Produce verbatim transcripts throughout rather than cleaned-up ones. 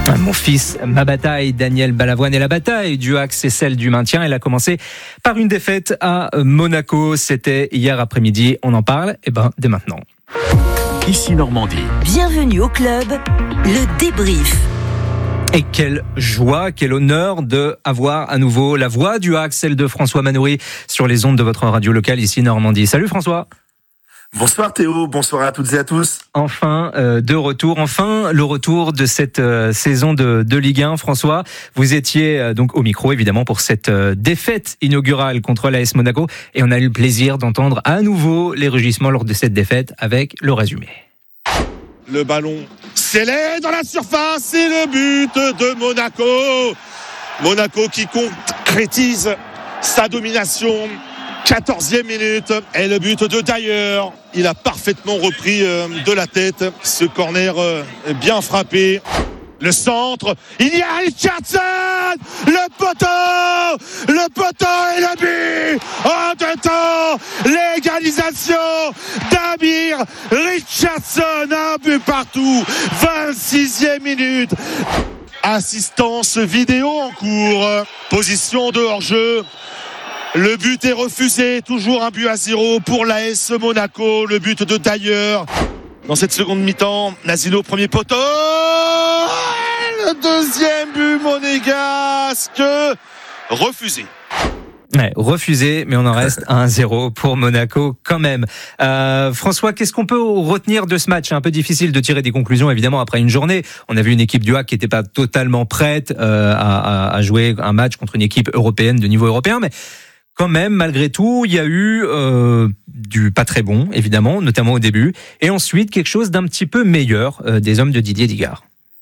Mon fils, ma bataille, Daniel Balavoine. Et la bataille du H A C, c'est celle du maintien. Elle a commencé par une défaite à Monaco. C'était hier après-midi. On en parle, eh ben, dès maintenant. Ici Normandie. Bienvenue au club, le débrief. Et quelle joie, quel honneur de avoir à nouveau la voix du H A C, celle de François Manoury, sur les ondes de votre radio locale ici Normandie. Salut François. Bonsoir Théo, bonsoir à toutes et à tous. Enfin, euh, de retour, enfin le retour de cette euh, saison de, de Ligue un. François, vous étiez euh, donc au micro évidemment pour cette euh, défaite inaugurale contre l'A S Monaco et on a eu le plaisir d'entendre à nouveau les rugissements lors de cette défaite avec le résumé. Le ballon scellé dans la surface et le but de Monaco. Monaco qui concrétise sa domination. quatorzième minute et le but de Dyer. Il a parfaitement repris de la tête ce corner bien frappé. Le centre, il y a Richardson, le poteau, le poteau et le but. En deux temps, l'égalisation d'Amir Richardson, un but partout. vingt-sixième minute. Assistance vidéo en cours. Position de hors-jeu. Le but est refusé, toujours un but à zéro pour l'A S Monaco, le but de Dyer. Dans cette seconde mi-temps, Nazilo, premier poteau, le deuxième but monégasque, refusé. Ouais, refusé, mais on en reste à un zéro pour Monaco quand même. Euh, François, qu'est-ce qu'on peut retenir de ce match ? C'est un peu difficile de tirer des conclusions, évidemment, après une journée. On a vu une équipe du H A C qui n'était pas totalement prête euh, à, à jouer un match contre une équipe européenne de niveau européen, mais quand même, malgré tout, il y a eu euh, du pas très bon, évidemment, notamment au début, et ensuite quelque chose d'un petit peu meilleur euh, des hommes de Didier Digard.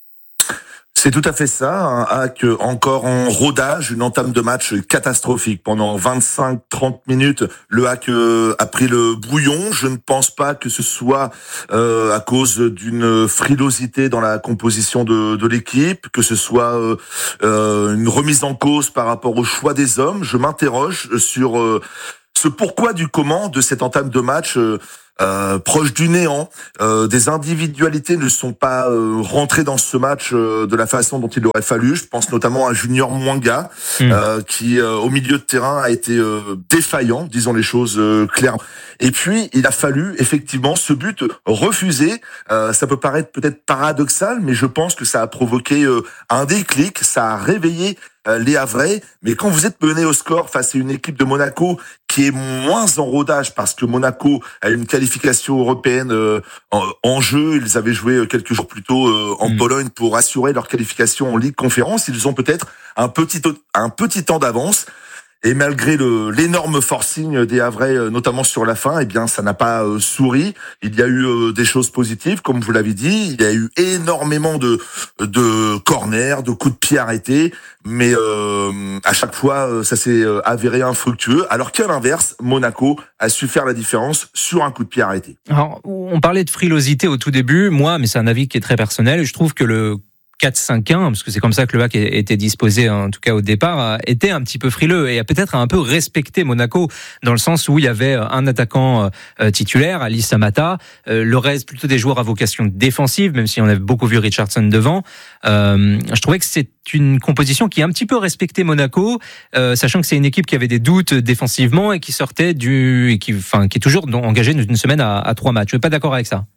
C'est tout à fait ça, un H A C encore en rodage, une entame de match catastrophique. Pendant vingt-cinq à trente minutes, le H A C a pris le brouillon. Je ne pense pas que ce soit euh, à cause d'une frilosité dans la composition de, de l'équipe, que ce soit euh, euh, une remise en cause par rapport au choix des hommes. Je m'interroge sur euh, ce pourquoi du comment de cette entame de match euh, Euh, proche du néant. Euh, des individualités ne sont pas euh, rentrées dans ce match euh, de la façon dont il aurait fallu. Je pense notamment à Junior Mwanga, mmh. euh, qui euh, au milieu de terrain a été euh, défaillant, disons les choses euh, claires. Et puis il a fallu effectivement ce but refusé. Euh, ça peut paraître peut-être paradoxal, mais je pense que ça a provoqué euh, un déclic, ça a réveillé euh, les Havrais. Mais quand vous êtes mené au score face à une équipe de Monaco qui est moins en rodage parce que Monaco a une qualification européenne euh, en, en jeu. Ils avaient joué quelques jours plus tôt euh, en mmh. Pologne pour assurer leur qualification en Ligue Conférence. Ils ont peut-être un petit un petit temps d'avance. Et malgré le, l'énorme forcing des Havrais, notamment sur la fin, eh bien, ça n'a pas euh, souri. Il y a eu euh, des choses positives, comme vous l'avez dit. Il y a eu énormément de, de corners, de coups de pied arrêtés. Mais euh, à chaque fois, ça s'est avéré infructueux. Alors qu'à l'inverse, Monaco a su faire la différence sur un coup de pied arrêté. Alors, on parlait de frilosité au tout début. Moi, mais c'est un avis qui est très personnel. Je trouve que le quatre cinq un, parce que c'est comme ça que le H A C était disposé, en tout cas au départ, était un petit peu frileux et a peut-être un peu respecté Monaco, dans le sens où il y avait un attaquant titulaire, Ali Samata, le reste plutôt des joueurs à vocation défensive, même si on avait beaucoup vu Richardson devant. Euh, je trouvais que c'est une composition qui a un petit peu respecté Monaco, euh, sachant que c'est une équipe qui avait des doutes défensivement et qui sortait du, et qui, enfin, qui est toujours engagée d'une semaine à, à trois matchs. Je suis pas d'accord avec ça.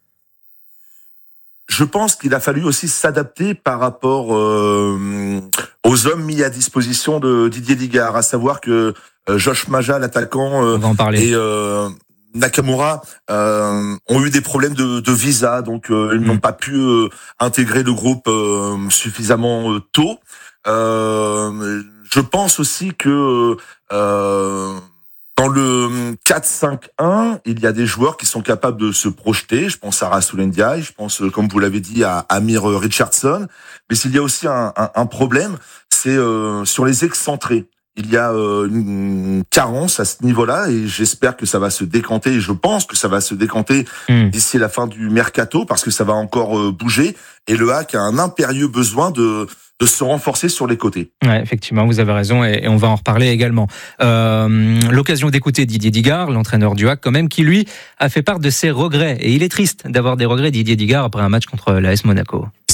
Je pense qu'il a fallu aussi s'adapter par rapport euh, aux hommes mis à disposition de Didier Digard, à savoir que euh, Josh Maja, l'attaquant, euh, On va en parler. et euh, Nakamura euh, ont eu des problèmes de, de visa, donc euh, ils mmh. n'ont pas pu euh, intégrer le groupe euh, suffisamment euh, tôt. Euh, je pense aussi que euh, dans le quatre cinq un, il y a des joueurs qui sont capables de se projeter. Je pense à Rassoul Ndiaye, je pense, comme vous l'avez dit, à Amir Richardson. Mais s'il y a aussi un, un, un problème, c'est euh, sur les excentrés. Il y a euh, une carence à ce niveau-là et j'espère que ça va se décanter. Et je pense que ça va se décanter mmh. d'ici la fin du mercato parce que ça va encore euh, bouger. Et le H A C a un impérieux besoin de de se renforcer sur les côtés. Ouais, effectivement, vous avez raison et, et on va en reparler également. Euh, l'occasion d'écouter Didier Digard, l'entraîneur du H A C quand même, qui lui a fait part de ses regrets. Et il est triste d'avoir des regrets, Didier Digard, après un match contre l'A S Monaco.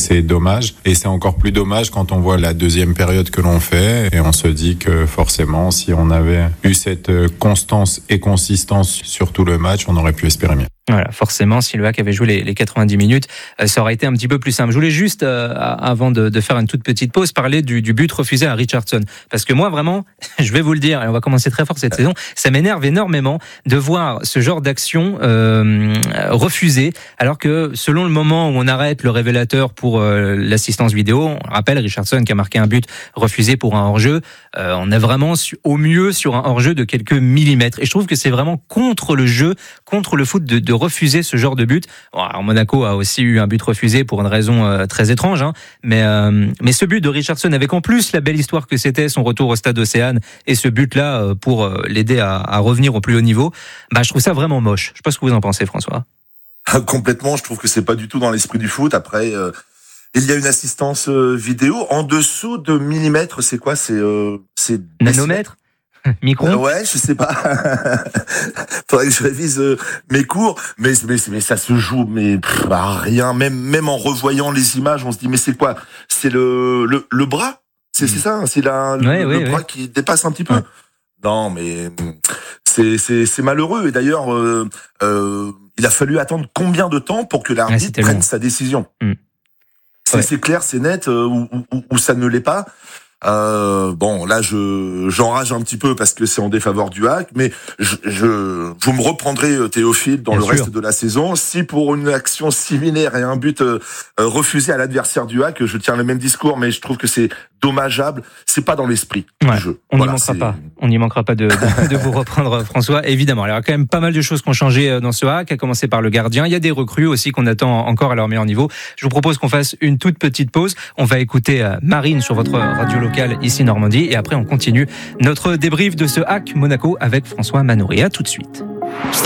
c'est dommage. Et c'est encore plus dommage quand on voit la deuxième période que l'on fait et on se dit que forcément, si on avait eu cette constance et consistance sur tout le match, on aurait pu espérer mieux. Voilà, forcément, si le H A C avait joué les, les quatre-vingt-dix minutes, euh, ça aurait été un petit peu plus simple. Je voulais juste, euh, avant de, de faire une toute petite pause, parler du, du but refusé à Richardson. Parce que moi, vraiment, je vais vous le dire, et on va commencer très fort cette saison, ça m'énerve énormément de voir ce genre d'action euh, refusée, alors que selon le moment où on arrête le révélateur pour euh, l'assistance vidéo, on rappelle Richardson qui a marqué un but refusé pour un hors-jeu, euh, on est vraiment su, au mieux sur un hors-jeu de quelques millimètres. Et je trouve que c'est vraiment contre le jeu, contre le foot de, de refuser ce genre de but. Bon, alors Monaco a aussi eu un but refusé pour une raison euh, très étrange, hein, mais euh, mais ce but de Richardson, avec en plus la belle histoire que c'était son retour au stade Océane et ce but-là euh, pour euh, l'aider à, à revenir au plus haut niveau, bah je trouve ça vraiment moche. Je sais pas ce que vous en pensez, François. Complètement, je trouve que c'est pas du tout dans l'esprit du foot. Après, euh, il y a une assistance euh, vidéo en dessous de millimètres. C'est quoi ? C'est euh, c'est nanomètre. Micron euh, Ouais, je sais pas. Faudrait que je révise euh, mes cours, mais, mais mais ça se joue, mais pff, bah, rien. Même même en revoyant les images, on se dit mais c'est quoi ? C'est le le le bras ? C'est c'est ça ? C'est la le, ouais, ouais, le bras ouais. qui dépasse un petit peu. Ouais. Non, mais c'est c'est c'est malheureux. Et d'ailleurs, euh, euh, il a fallu attendre combien de temps pour que l'arbitre ouais, prenne long. sa décision ? Mm. C'est, ouais. c'est clair, c'est net, euh, ou, ou, ou ça ne l'est pas. Euh, bon, là, je j'enrage un petit peu parce que c'est en défaveur du H A C, mais je, je vous me reprendrez, Théophile, dans Bien le sûr. reste de la saison. Si pour une action similaire et un but euh, refusé à l'adversaire du H A C, je tiens le même discours, mais je trouve que c'est dommageable. C'est pas dans l'esprit ouais. du jeu. On n'y Voilà, manquera c'est... pas. On n'y manquera pas de, de, de vous reprendre, François. Évidemment. Alors, il y a quand même pas mal de choses qui ont changé dans ce H A C, à commencer par le gardien. Il y a des recrues aussi qu'on attend encore à leur meilleur niveau. Je vous propose qu'on fasse une toute petite pause. On va écouter Marine sur votre radio locale ici Normandie. Et après, on continue notre débrief de ce H A C Monaco avec François Manoury. À tout de suite.